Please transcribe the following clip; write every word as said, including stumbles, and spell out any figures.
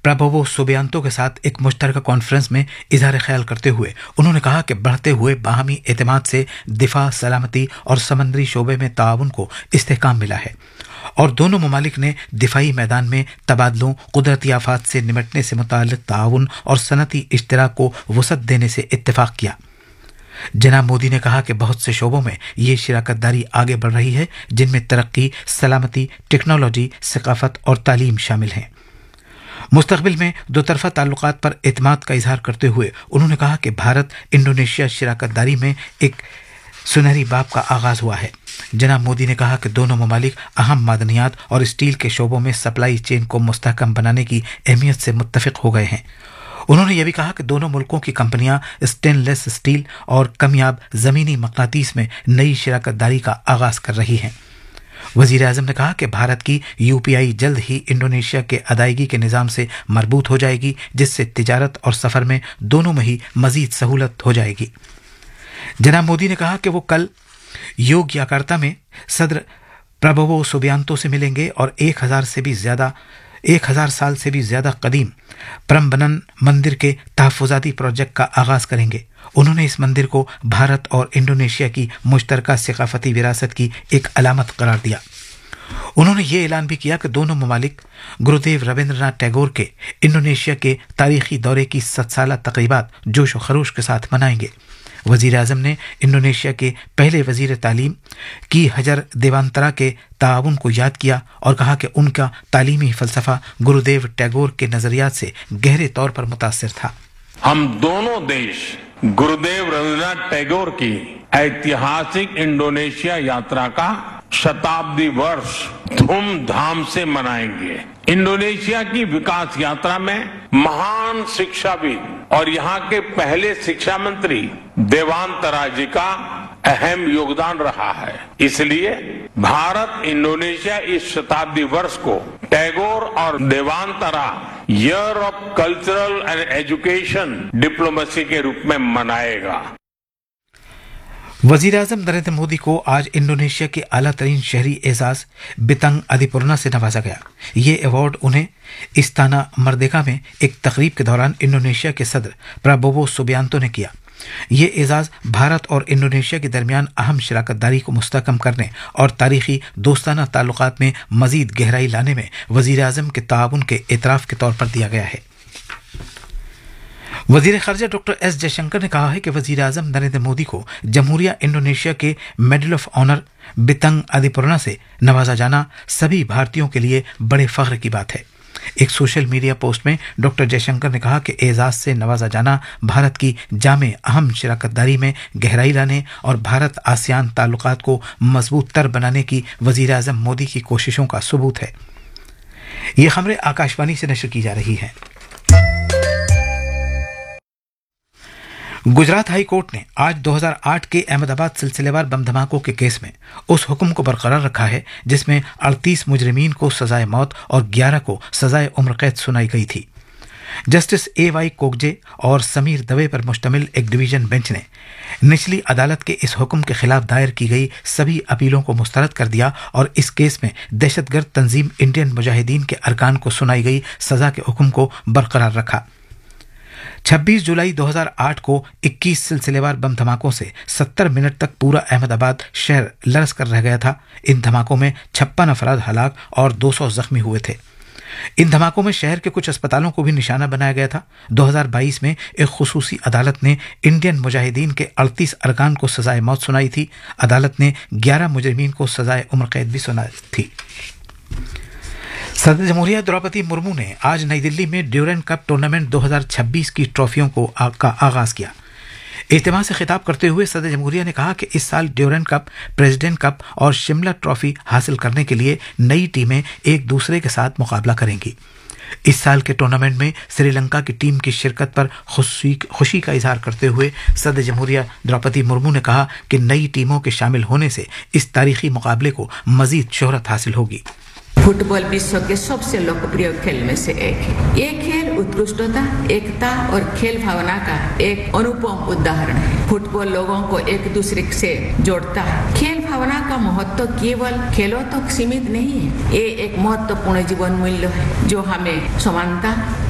Prabowo Subianto के साथ एक मुश्तरका कॉन्फ्रेंस में इजहार ख्याल करते हुए उन्होंने कहा कि बढ़ते हुए बाहमी एतमाद से दिफा, सलामती और समंदरी शोबे में ताउन को इस्तेहकाम मिला है और दोनों ममालिक ने दिफाई मैदान में तबादलों, कुदरती आफात से निपटने से मुताल्लिक ताउन और सनती इश्तराक को वसअत देने से इत्तेफाक किया। जनाब मोदी ने कहा कि बहुत से शोबों में ये शराकतदारी आगे बढ़ रही है जिनमें तरक्की, सलामती, टेक्नोलॉजी, सकाफत और तालीम शामिल हैं। मुस्तकबिल में दो तरफा ताल्लुकात पर एतमाद का इजहार करते हुए उन्होंने कहा कि भारत इंडोनेशिया शराकतदारी में एक सुनहरी बाब का आगाज हुआ है। जनाब मोदी ने कहा कि दोनों ममालिक अहम मादनियात और स्टील के शोबों में सप्लाई चेन को मुस्तहकम बनाने की अहमियत से मुत्तफिक हो गए हैं। उन्होंने यह भी कहा कि दोनों मुल्कों की कंपनियां स्टेनलेस स्टील और कमयाब ज़मीनी मक़नातीस में नई शराकतदारी का आगाज कर रही हैं। वज़ीर आज़म ने कहा कि भारत की यूपीआई जल्द ही इंडोनेशिया के अदायगी के निज़ाम से मरबूत हो जाएगी, जिससे तिजारत और सफ़र में दोनों में ही मज़ीद सहूलत हो जाएगी। जनाब मोदी ने कहा कि वो कल योग्याकार्ता में सदर प्राबोवो सुबियांतो से मिलेंगे और एक हजार से भी ज्यादा एक हजार साल से भी ज्यादा कदीम प्रम्बनन मंदिर के तहफ़्फ़ुज़ाती प्रोजेक्ट का आगाज करेंगे। उन्होंने इस मंदिर को भारत और इंडोनेशिया की मुश्तरका सकाफती विरासत की एक अलामत करार दिया। उन्होंने ये ऐलान भी किया कि दोनों ममालिक गुरुदेव रविंद्रनाथ टैगोर के इंडोनेशिया के तारीखी दौरे की सत साला तक़रीबात जोश व खरोश के साथ मनाएंगे। वज़ीर आज़म ने इंडोनेशिया के पहले वज़ीर तालीम की हजर देवांतरा के ताउन को याद किया और कहा कि उनका तालीमी फ़लसफ़ा गुरुदेव टैगोर के नज़रियात से गहरे तौर पर मुतासिर था। हम दोनों देश गुरुदेव रविंद्रनाथ टैगोर की ऐतिहासिक इंडोनेशिया यात्रा का शताब्दी वर्ष धूमधाम से मनाएंगे। इंडोनेशिया की विकास यात्रा में महान शिक्षाविद और यहाँ के पहले शिक्षा मंत्री देवांतरा जी का अहम योगदान रहा है। इसलिए भारत इंडोनेशिया इस शताब्दी वर्ष को टैगोर और देवांतरा year of cultural and education diplomacy के रूप में मनाएगा। वज़ीर आज़म नरेंद्र मोदी को आज इंडोनेशिया के आला तरीन शहरी एजाज बितंग अधिपुरना से नवाजा गया। ये अवार्ड उन्हें इस्ताना मर्देका में एक तकरीब के दौरान इंडोनेशिया के सदर प्राबोवो सुबियांतो ने किया। ये एजाज भारत और इंडोनेशिया के दरमियान अहम शराकतदारी को मुस्तहकम करने और तारीखी दोस्ताना ताल्लुकात में मजीद गहराई लाने में वज़ीर आज़म के ताउन के एतराफ़ के तौर पर दिया गया है। वज़ीर ख़ारिजा डॉक्टर एस जयशंकर ने कहा है कि वज़ीर आज़म नरेंद्र मोदी को जमहूरिया इंडोनेशिया के मेडल ऑफ ऑनर बितंग अधिपुरना से नवाजा जाना सभी भारतीयों के लिए बड़े फ़ख्र की बात है। एक सोशल मीडिया पोस्ट में डॉक्टर जयशंकर ने कहा कि एजाज से नवाजा जाना भारत की जामे अहम शराकतदारी में गहराई लाने और भारत आसियान ताल्लुकात को मजबूत तर बनाने की वज़ीर आज़म मोदी की कोशिशों का सबूत है। ये खबरें आकाशवाणी से नशर की जा रही हैं। गुजरात हाई कोर्ट ने आज दो हज़ार आठ के अहमदाबाद सिलसिलेवार बम धमाकों के केस में उस हुक्म को बरकरार रखा है जिसमें अड़तीस मुजरिमीन को सजाए मौत और ग्यारह को सजाए उम्र कैद सुनाई गई थी। जस्टिस ए वाई कोगजे और समीर दवे पर मुश्तमिल एक डिवीजन बेंच ने निचली अदालत के इस हुक्म के खिलाफ दायर की गई सभी अपीलों को मुस्तरद कर दिया और इस केस में दहशतगर्द तंजीम इंडियन मुजाहिदीन के अरकान को सुनाई गई सजा के हुक्म को बरकरार रखा। छब्बीस जुलाई दो हज़ार आठ को इक्कीस सिलसिलेवार बम धमाकों से सत्तर मिनट तक पूरा अहमदाबाद शहर लरस कर रह गया था। इन धमाकों में छप्पन अफराद हलाक और दो सौ जख्मी हुए थे। इन धमाकों में शहर के कुछ अस्पतालों को भी निशाना बनाया गया था। दो हज़ार बाईस में एक खुसूसी अदालत ने इंडियन मुजाहिदीन के अड़तीस अरकान को सजाए मौत सुनाई थी। अदालत ने ग्यारह मुजरिमीन को सजाए उम्र कैद भी सुनाई थी। सदर जमहूरिया द्रौपदी मुर्मू ने आज नई दिल्ली में ड्यूरेंट कप टूर्नामेंट दो हज़ार छब्बीस की ट्रॉफियों को आ, का आगाज किया। इज्तिमा से खिताब करते हुए सदर जमहूरिया ने कहा कि इस साल ड्यूरेंट कप, प्रेसिडेंट कप और शिमला ट्रॉफी हासिल करने के लिए नई टीमें एक दूसरे के साथ मुकाबला करेंगी। इस साल के टूर्नामेंट में श्रीलंका की टीम की शिरकत पर खुशी खुशी का इजहार करते हुए सदर जमहूरिया द्रौपदी मुर्मू ने कहा कि नई टीमों के शामिल होने से इस तारीखी मुकाबले को मजीद शोहरत हासिल होगी। फुटबॉल विश्व के सबसे लोकप्रिय खेल में से एक है। ये खेल उत्कृष्टता, एकता और खेल भावना का एक अनुपम उदाहरण है। फुटबॉल लोगों को एक दूसरे से जोड़ता है। खेल भावना का महत्व केवल खेलों तक सीमित नहीं है, ये एक महत्वपूर्ण जीवन मूल्य है जो हमें समानता,